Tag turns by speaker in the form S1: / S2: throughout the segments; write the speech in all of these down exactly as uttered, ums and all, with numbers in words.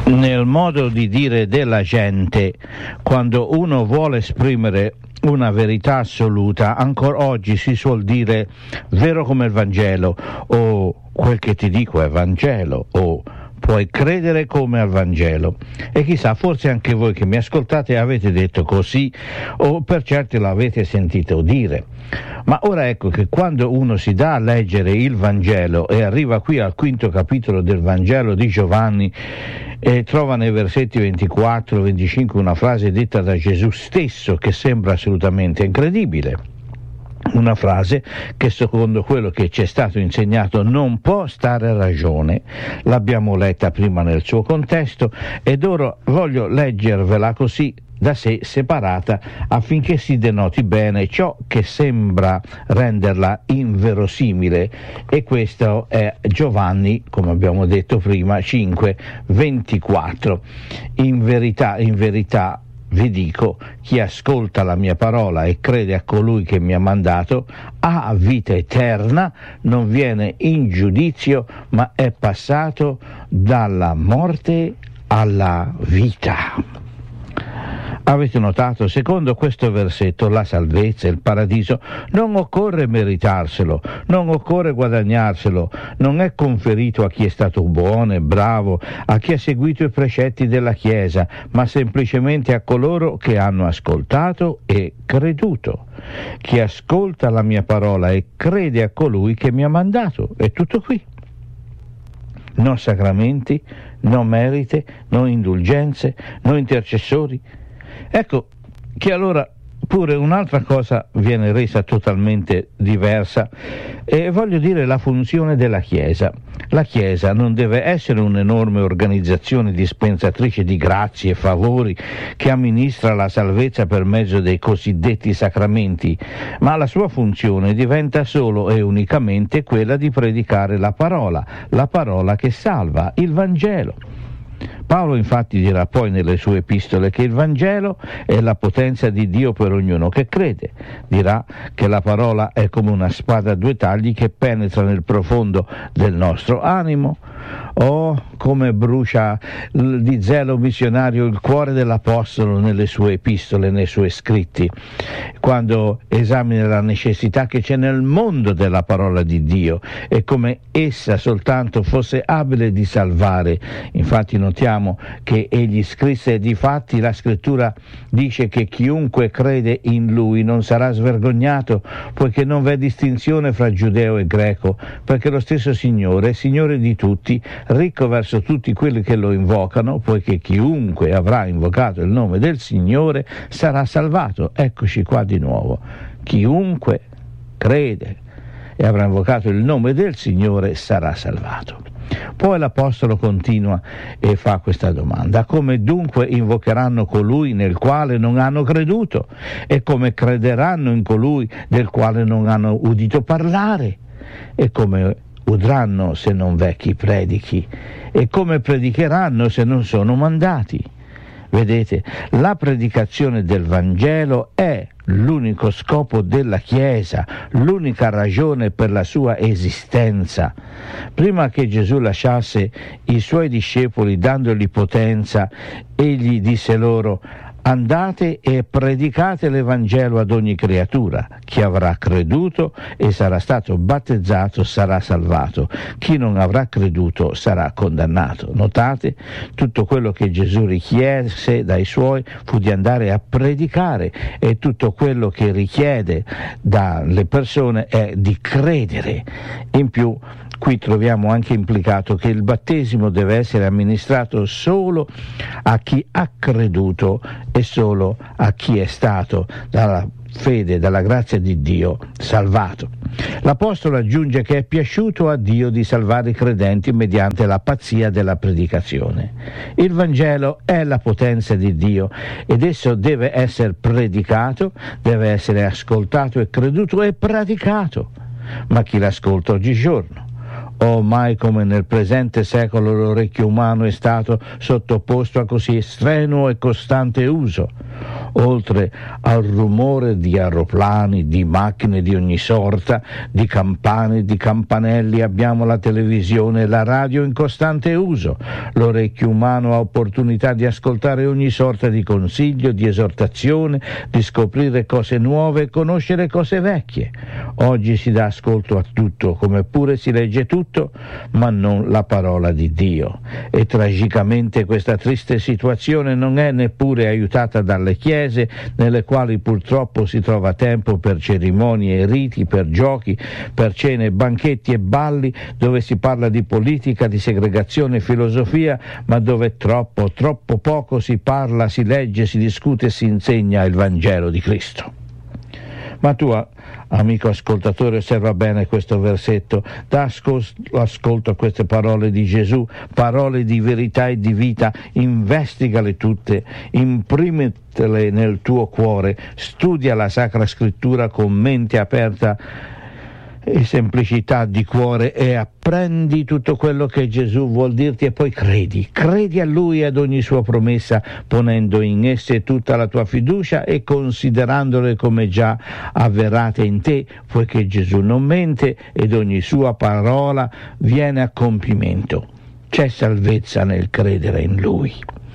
S1: nel modo di dire della gente, quando uno vuole esprimere una verità assoluta, ancora oggi si suol dire vero come il Vangelo, o quel che ti dico è Vangelo, o puoi credere come al Vangelo. E chissà, forse anche voi che mi ascoltate avete detto così, o per certi l'avete sentito dire. Ma ora ecco che quando uno si dà a leggere il Vangelo e arriva qui al quinto capitolo del Vangelo di Giovanni e trova nei versetti ventiquattro venticinque una frase detta da Gesù stesso che sembra assolutamente incredibile. Una frase che secondo quello che ci è stato insegnato non può stare a ragione. L'abbiamo letta prima nel suo contesto ed ora voglio leggervela così da sé separata affinché si denoti bene ciò che sembra renderla inverosimile, e questo è Giovanni, come abbiamo detto prima, cinque ventiquattro. In verità, in verità vi dico, chi ascolta la mia parola e crede a colui che mi ha mandato ha vita eterna, non viene in giudizio, ma è passato dalla morte alla vita. Avete notato, secondo questo versetto, la salvezza, il paradiso, non occorre meritarselo, non occorre guadagnarselo, non è conferito a chi è stato buono e bravo, a chi ha seguito i precetti della Chiesa, ma semplicemente a coloro che hanno ascoltato e creduto. Chi ascolta la mia parola e crede a colui che mi ha mandato, è tutto qui. Non sacramenti, non merite, non indulgenze, non intercessori. Ecco che allora pure un'altra cosa viene resa totalmente diversa, e voglio dire la funzione della Chiesa. La Chiesa non deve essere un'enorme organizzazione dispensatrice di grazie e favori che amministra la salvezza per mezzo dei cosiddetti sacramenti, ma la sua funzione diventa solo e unicamente quella di predicare la parola, la parola che salva, il Vangelo. Paolo infatti dirà poi nelle sue epistole che il Vangelo è la potenza di Dio per ognuno che crede. Dirà che la parola è come una spada a due tagli che penetra nel profondo del nostro animo. Oh, come brucia di zelo missionario il cuore dell'Apostolo nelle sue epistole, nei suoi scritti, quando esamina la necessità che c'è nel mondo della parola di Dio e come essa soltanto fosse abile di salvare. Infatti notiamo che egli scrisse, difatti la scrittura dice che chiunque crede in lui non sarà svergognato, poiché non v'è distinzione fra giudeo e greco, perché lo stesso Signore è Signore di tutti, ricco verso tutti quelli che lo invocano, poiché chiunque avrà invocato il nome del Signore sarà salvato. Eccoci qua di nuovo. Chiunque crede e avrà invocato il nome del Signore sarà salvato. Poi l'Apostolo continua e fa questa domanda: come dunque invocheranno colui nel quale non hanno creduto? E come crederanno in colui del quale non hanno udito parlare? E come udranno se non v'è chi predichi? E come predicheranno se non sono mandati? Vedete, la predicazione del Vangelo è l'unico scopo della Chiesa, l'unica ragione per la sua esistenza. Prima che Gesù lasciasse i suoi discepoli dandogli potenza, egli disse loro: andate e predicate l'Evangelo ad ogni creatura. Chi avrà creduto e sarà stato battezzato sarà salvato. Chi non avrà creduto sarà condannato. Notate, tutto quello che Gesù richiese dai suoi fu di andare a predicare, e tutto quello che richiede dalle persone è di credere. In più, qui troviamo anche implicato che il battesimo deve essere amministrato solo a chi ha creduto e solo a chi è stato dalla fede, dalla grazia di Dio, salvato. L'Apostolo aggiunge che è piaciuto a Dio di salvare i credenti mediante la pazzia della predicazione. Il Vangelo è la potenza di Dio ed esso deve essere predicato, deve essere ascoltato e creduto e praticato. Ma chi l'ascolta oggigiorno? Oh, mai come nel presente secolo l'orecchio umano è stato sottoposto a così strenuo e costante uso. oltre al rumore di aeroplani, di macchine di ogni sorta, di campane, di campanelli, abbiamo la televisione e la radio in costante uso. L'orecchio umano ha opportunità di ascoltare ogni sorta di consiglio, di esortazione, di scoprire cose nuove e conoscere cose vecchie. Oggi si dà ascolto a tutto, come pure si legge tutto, ma non la parola di Dio. E tragicamente questa triste situazione non è neppure aiutata dalle chiese, nelle quali purtroppo si trova tempo per cerimonie e riti, per giochi, per cene, banchetti e balli, dove si parla di politica, di segregazione e filosofia, ma dove troppo, troppo poco si parla, si legge, si discute e si insegna il Vangelo di Cristo. Ma tu, amico ascoltatore, osserva bene questo versetto, dà ascolto a queste parole di Gesù, parole di verità e di vita, investigale tutte, imprimitele nel tuo cuore, studia la Sacra Scrittura con mente aperta e semplicità di cuore e apprendi tutto quello che Gesù vuol dirti e poi credi, credi a Lui e ad ogni sua promessa, ponendo in esse tutta la tua fiducia e considerandole come già avverate in te, poiché Gesù non mente ed ogni sua parola viene a compimento. C'è salvezza nel credere in Lui.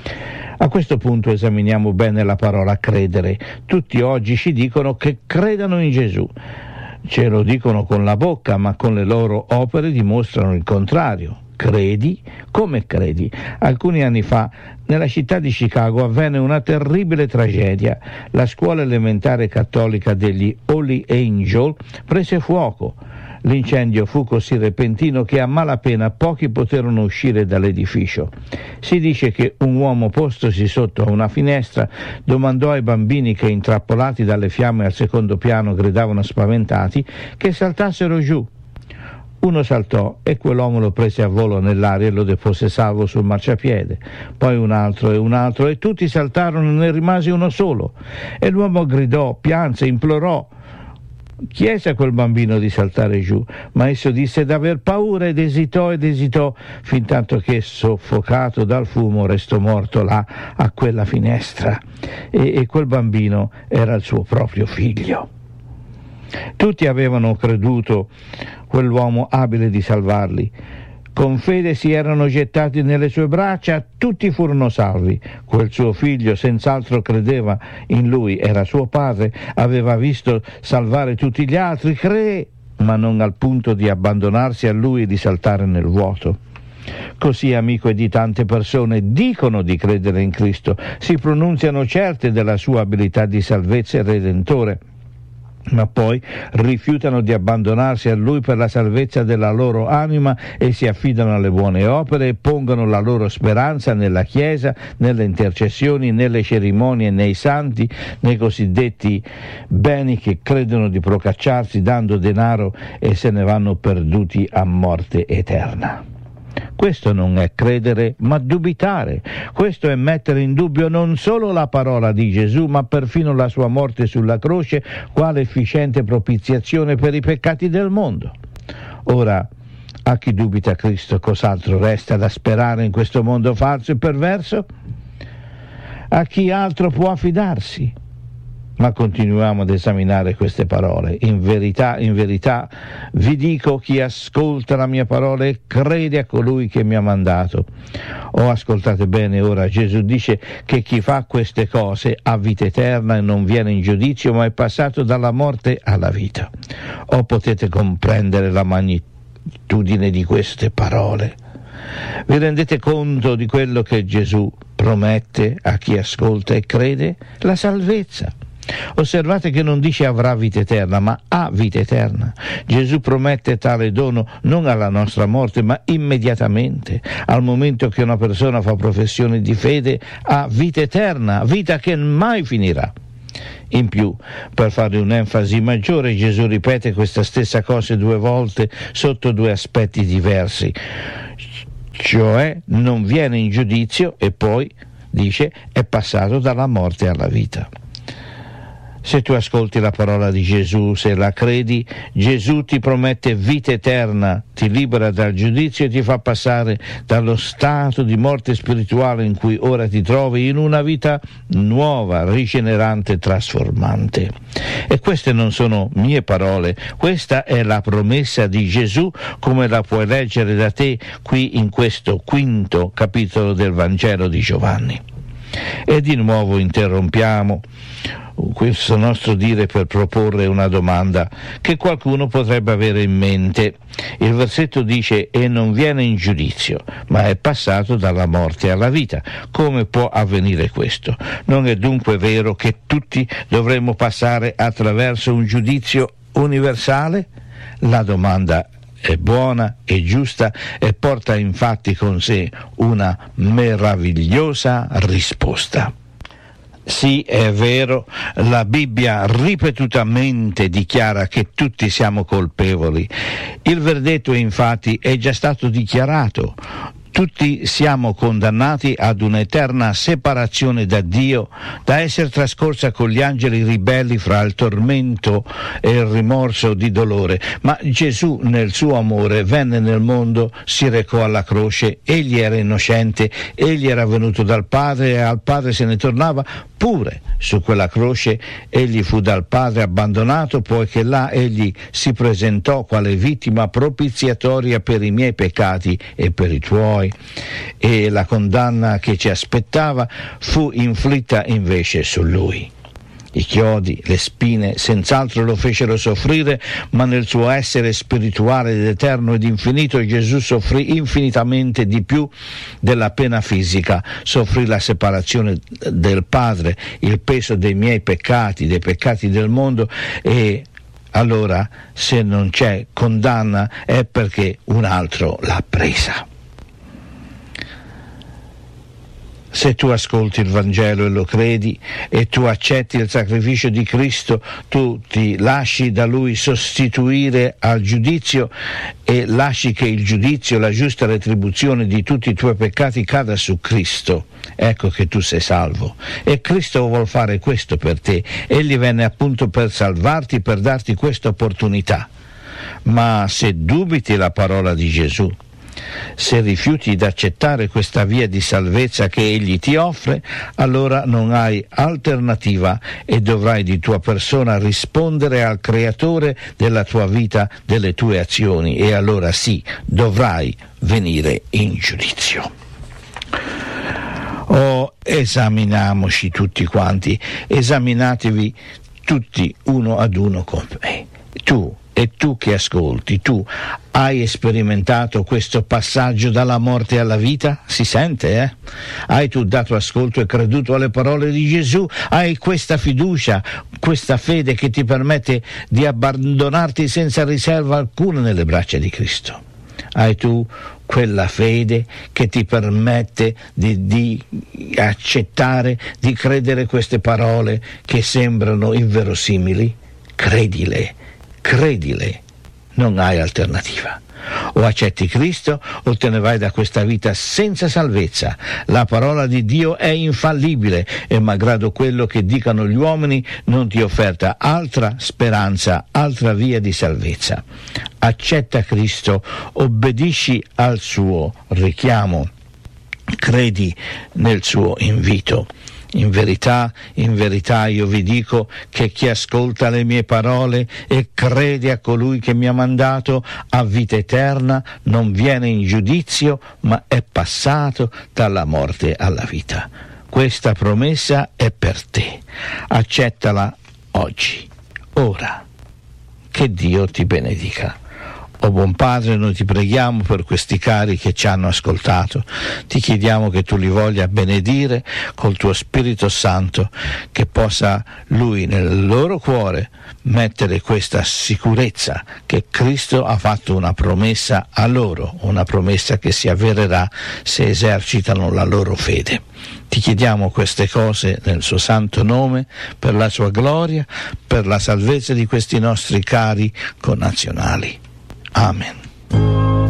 S1: A questo punto esaminiamo bene la parola credere. Tutti oggi ci dicono che credano in Gesù. Ce lo dicono con la bocca, ma con le loro opere dimostrano il contrario. Credi? Come credi? Alcuni anni fa, nella città di Chicago, avvenne una terribile tragedia. La scuola elementare cattolica degli Holy Angel prese fuoco. L'incendio fu così repentino che a malapena pochi poterono uscire dall'edificio. Si dice che un uomo postosi sotto a una finestra domandò ai bambini che, intrappolati dalle fiamme al secondo piano, gridavano spaventati, che saltassero giù. Uno saltò e quell'uomo lo prese a volo nell'aria e lo depose salvo sul marciapiede. Poi un altro e un altro e tutti saltarono, ne rimase uno solo. E l'uomo gridò, pianse, implorò, chiese a quel bambino di saltare giù, ma esso disse d'aver paura ed esitò ed esitò, fin tanto che, soffocato dal fumo, restò morto là a quella finestra. E, e quel bambino era il suo proprio figlio. Tutti avevano creduto quell'uomo abile di salvarli. Con fede si erano gettati nelle sue braccia, tutti furono salvi. Quel suo figlio senz'altro credeva in lui, era suo padre, aveva visto salvare tutti gli altri, cree, ma non al punto di abbandonarsi a lui e di saltare nel vuoto. Così, amico, e di tante persone dicono di credere in Cristo, si pronunziano certe della sua abilità di salvezza e redentore, ma poi rifiutano di abbandonarsi a Lui per la salvezza della loro anima e si affidano alle buone opere e pongono la loro speranza nella Chiesa, nelle intercessioni, nelle cerimonie, nei santi, nei cosiddetti beni che credono di procacciarsi dando denaro e se ne vanno perduti a morte eterna. Questo non è credere, ma dubitare. Questo è mettere in dubbio non solo la parola di Gesù, ma perfino la sua morte sulla croce, quale efficiente propiziazione per i peccati del mondo. Ora, a chi dubita Cristo, cos'altro resta da sperare in questo mondo falso e perverso? A chi altro può affidarsi? Ma continuiamo ad esaminare queste parole. In verità, in verità, vi dico, chi ascolta la mia parola e crede a colui che mi ha mandato. Oh, ascoltate bene ora, Gesù dice che chi fa queste cose ha vita eterna e non viene in giudizio, ma è passato dalla morte alla vita. Oh, potete comprendere la magnitudine di queste parole? Vi rendete conto di quello che Gesù promette a chi ascolta e crede? La salvezza. Osservate che non dice avrà vita eterna, ma ha vita eterna. Gesù promette tale dono non alla nostra morte, ma immediatamente, al momento che una persona fa professione di fede, ha vita eterna, vita che mai finirà. In più, per fare un'enfasi maggiore, Gesù ripete questa stessa cosa due volte sotto due aspetti diversi, cioè non viene in giudizio e poi dice è passato dalla morte alla vita. Se tu ascolti la parola di Gesù, se la credi, Gesù ti promette vita eterna, ti libera dal giudizio e ti fa passare dallo stato di morte spirituale in cui ora ti trovi in una vita nuova, rigenerante e trasformante. E queste non sono mie parole, questa è la promessa di Gesù, come la puoi leggere da te qui in questo quinto capitolo del Vangelo di Giovanni. E di nuovo interrompiamo questo nostro dire per proporre una domanda che qualcuno potrebbe avere in mente. Il versetto dice: e non viene in giudizio, ma è passato dalla morte alla vita. Come può avvenire questo? Non è dunque vero che tutti dovremmo passare attraverso un giudizio universale? La domanda è buona e giusta e porta infatti con sé una meravigliosa risposta. Sì, è vero, la Bibbia ripetutamente dichiara che tutti siamo colpevoli. Il verdetto infatti è già stato dichiarato. Tutti siamo condannati ad un'eterna separazione da Dio, da essere trascorsa con gli angeli ribelli fra il tormento e il rimorso di dolore. Ma Gesù, nel suo amore, venne nel mondo, si recò alla croce, egli era innocente, egli era venuto dal Padre e al Padre se ne tornava. Pure su quella croce egli fu dal Padre abbandonato, poiché là egli si presentò quale vittima propiziatoria per i miei peccati e per i tuoi. E la condanna che ci aspettava fu inflitta invece su lui. I chiodi, le spine, senz'altro lo fecero soffrire, ma nel suo essere spirituale ed eterno ed infinito Gesù soffrì infinitamente di più della pena fisica, soffrì la separazione del Padre, il peso dei miei peccati, dei peccati del mondo, e allora se non c'è condanna è perché un altro l'ha presa. Se tu ascolti il Vangelo e lo credi e tu accetti il sacrificio di Cristo, tu ti lasci da Lui sostituire al giudizio e lasci che il giudizio, la giusta retribuzione di tutti i tuoi peccati cada su Cristo. Ecco che tu sei salvo. E Cristo vuol fare questo per te. Egli venne appunto per salvarti, per darti questa opportunità. Ma se dubiti la parola di Gesù, se rifiuti di accettare questa via di salvezza che egli ti offre, allora non hai alternativa e dovrai di tua persona rispondere al creatore della tua vita, delle tue azioni, e allora sì, dovrai venire in giudizio. Oh, esaminiamoci tutti quanti, esaminatevi tutti uno ad uno con me. Tu E tu che ascolti, tu hai sperimentato questo passaggio dalla morte alla vita? Si sente, eh? Hai tu dato ascolto e creduto alle parole di Gesù? Hai questa fiducia, questa fede che ti permette di abbandonarti senza riserva alcuna nelle braccia di Cristo? Hai tu quella fede che ti permette di, di accettare, di credere queste parole che sembrano inverosimili? Credile. Credile, non hai alternativa. O accetti Cristo o te ne vai da questa vita senza salvezza. La parola di Dio è infallibile e malgrado quello che dicano gli uomini non ti offerta altra speranza, altra via di salvezza. Accetta Cristo, obbedisci al suo richiamo, credi nel suo invito. In verità, in verità io vi dico che chi ascolta le mie parole e crede a colui che mi ha mandato ha vita eterna, non viene in giudizio, ma è passato dalla morte alla vita. Questa promessa è per te. Accettala oggi, ora. Che Dio ti benedica. O buon Padre, noi ti preghiamo per questi cari che ci hanno ascoltato, ti chiediamo che tu li voglia benedire col tuo Spirito Santo, che possa Lui nel loro cuore mettere questa sicurezza che Cristo ha fatto una promessa a loro, una promessa che si avvererà se esercitano la loro fede. Ti chiediamo queste cose nel suo santo nome, per la sua gloria, per la salvezza di questi nostri cari connazionali. Amen.